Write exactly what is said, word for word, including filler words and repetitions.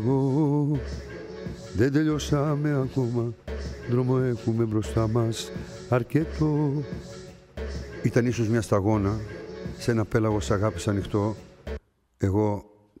Εγώ δεν τελειώσαμε ακόμα, δρόμο έχουμε μπροστά μας αρκετό. Ήταν ίσως μια σταγόνα σε ένα πέλαγος αγάπης ανοιχτό. Εγώ